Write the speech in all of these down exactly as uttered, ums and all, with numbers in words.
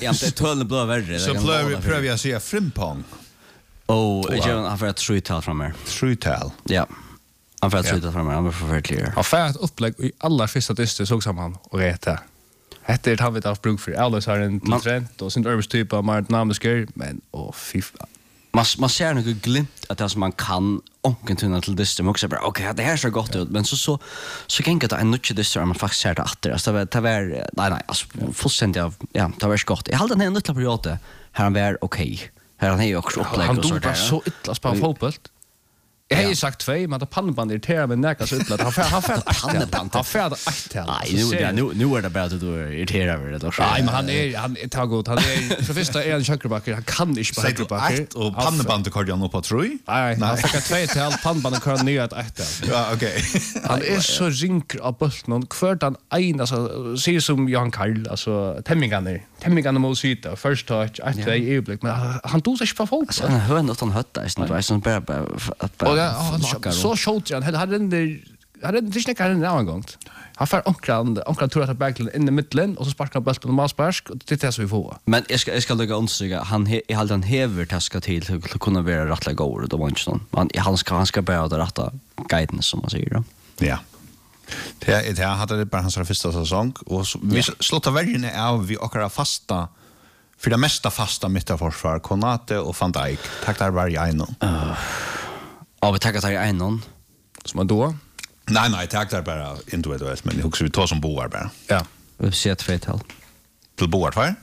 Ja, det töllen blå värre. Så prövar prövar jag säga frimpong. Oh, jag har fått tre tal från mig. Tre tal. Ja. Han får tre tal från mig. Han var förfärlig. Har fått upplägg i alla första dyster såg samman och rätta. Hette har vi ett avbruk för alla så har en trend och sin urban typ av Martin Nameskär men och FIFA. Man man ser nog glimt att det som man kan onken tunna till dyster men också bara okej det här ser gott ut men så så så kan det en nutch dyster man faktiskt ser det åter alltså det var nej nej alltså fullständigt ja det var gott. Jag hade en nutla period här han var okej. Här han är ju också upplägg och så där. Han så illa spela fotboll. Jag har sagt två, men det pannband irriterar mig näka så illa. Han han färd pannband. Han färd åtta. Nej, nu nu nu är det bara att du irriterar över det också. Nej, men han är han är tag god. Han är för första är en checkerbacker. Han kan inte spela checkerbacker. Och pannband kör han upp på tre? Nej, han fick två till pannband kör ner att åtta. Ja, okej. Han är så rinker av bollen kvart han en alltså ser som Johan Karl alltså temmingarna. Temmingarna måste sitta first touch att två ögonblick men han tog sig på fotboll. Han hör något han hötta är det som bara bara så shot han hade den där hade det inte kan en gång. Han får onkran onkran tror att backen in i mitten och så sparkar han bollen och malspark och det är så vi får. Men jag ska jag ska lägga understryka han i hade han hever taska till till att kunna vara rättla går då var inte sån. Man han ska han ska bara rätta guidance som man säger då. Ja. Det är det hade det bara hans första säsong och vi slåtte värjen av vi och fasta för det mesta fasta mittförsvar Konate och Van Dijk. Tack där var jag innan. Ja, vi tackar dig en som man då. Nej, nej, tack där bara individuellt men också vi tar som boar bara. Ja. Vi ser ett flertal. Till boar för?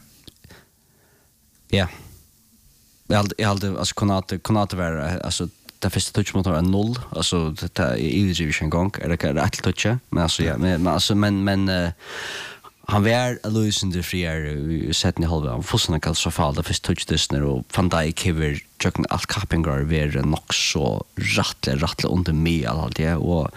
Ja. Jag hade jag hade alltså Konate Konate var alltså det första touchmotor är noll alltså det är i division gång är det rätt touch men alltså ja men alltså men men uh, han var Aloysen de Frier sett i halva han fullständigt katastrofal det första touch dessner och Van Dijk hever jucken allt Kappengar var nog så rattle rattle under mig allt det och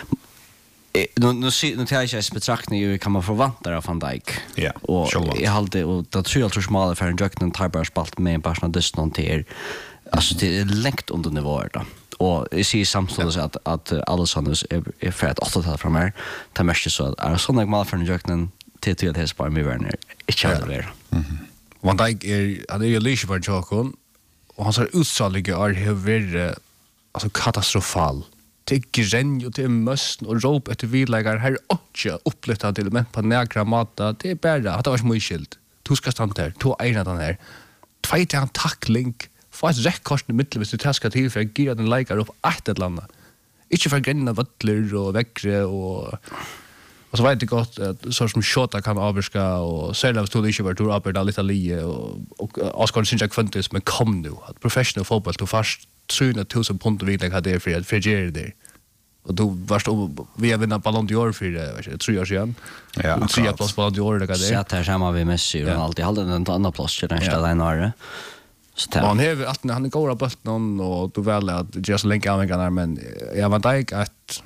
nu nu ser nu tar jag betraktning ju kan man förvänta av Van Dijk. Ja. Och jag hade och det tror jag tror smala för en jucken tar spalt med en person dessner till alltså det är längt under nivåer då. Och jag ser samtidigt att att Alessandros är för att åtta tal från här. Det mest så att är såna mal för en jucken till till det spar mig Werner. Inte alls där. Mhm. Van Dijk är hade ju lyssnat på Jokon och han ser utsaliga är över alltså katastrofal. Det gren ju till mössen och rop efter viläggar här och upplyftande element på några mata. Det är bara att det var så mycket skilt. Du ska stanna där. Två ena den här. Tvåte han tackling. Få ett räckkort i mitten hvis du taskar till för att gira den likar upp ett eller annat. Inte för grenna vattler och väckre och och så vet det gott att så som shota kan avska och sälja stod inte vart du uppe där lite lie och och Oscar syns jag kvantis men kom nu att professional fotboll till fast tre tusen pund vidare hade det för att förgera det. Och då varst vi har vunnit Ballon d'Or för det vet jag tre år sedan. Ja. Och tre plats Ballon d'Or det kan det. Så att här samma vi Messi och alltid hade en annan plats den ställa en år. Så han har att han är går på någon och då väl att just länka användarna men jag var dig att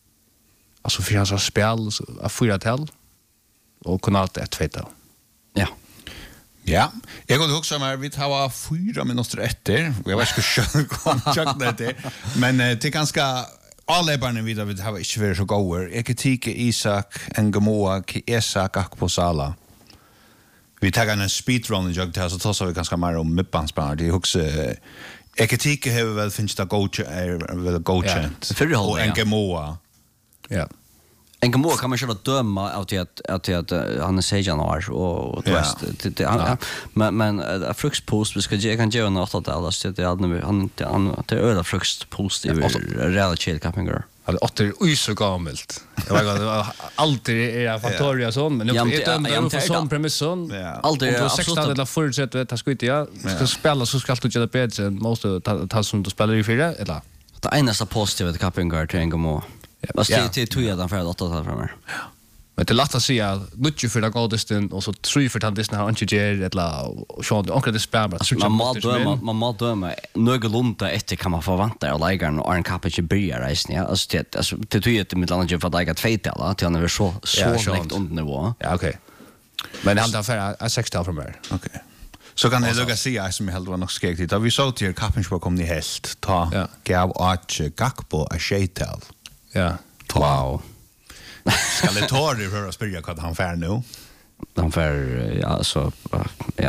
alltså för hans spel att fyra tal och kunna allt ett feta. Ja. Ja, jag går också med vi tar fyra minuter efter. Jag vet inte hur jag det men det är ganska alla barnen vidare vi har inte varit så goda. Eketike, Isak, Engemoa, Isak, Akpo Sala. Vi tar en speedrun i jag tar så tar vi ganska mer om midtbanespelare. Det är också Eketike har väl finns det gocha är väl gocha. Och Engemoa. Ja. En gammal kan man köra döma av till att att att han är sejanar och du vet det men men fruktpost vi ska ge kan ge något att alla så det hade han han det öde fruktpost i Real Chill Kappengar. Alltså åter oj så gammalt. Jag vet alltid är Fantoria sån men nu är det en sån premisson. Alltid är sexton eller förutsatt att ska inte jag ska spela så ska du göra bättre än måste ta som du spelar i fyra eller. Det enda positiva till Kappengar till en gammal. Vad säger till tog jag den för åtta tal framåt. Ja. Men det lätta sig att mycket för den godasten och så tre för den disna har inte ger eller och så onkel det spärrar. Man må döma man må döma någorlunda efter kan man förvänta av lägaren och en kapage börja resten ja alltså det alltså det tog ju till Milan för att lägga två tal till han är så så långt under nivå. Ja okej. Men han tar för sex tal framåt. Okej. Så kan det lugga sig som helt var nog skegt. Då vi såg till Kappenspår kom ni helt ta gav att Gakpo a shaytal. Ja. Wow. Ska det ta det för att spela vad han fär nu? han får ja så ja